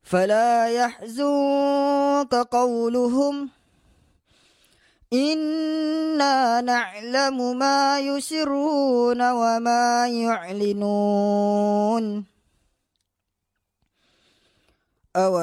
فلا يحزنك قولهم إنا نعلم ما يسرون وما يعلنون